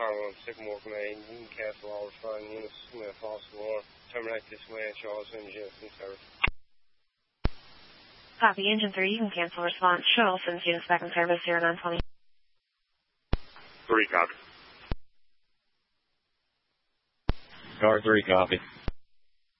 time on Sycamore Main. You can cancel all responding units as soon as possible or terminate this command show as soon as units in service. Copy, Engine 3, you can cancel response. Shuttle sends units back in service 0920. 3, copy. Car 3, copy.